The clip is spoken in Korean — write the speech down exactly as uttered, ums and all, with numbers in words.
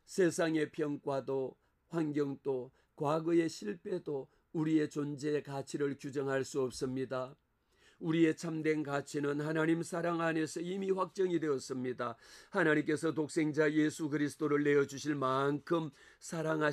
세상의 평가도 환경도 과거의 실패도 우리의 존재의 가치를 규정할 수 없습니다. 우리의 참된 가치는 하나님 사랑 안에서 이미 확정이 되었습니다. 하나님께서 독생자 예수 그리스도를 내어주실 만큼 사랑하신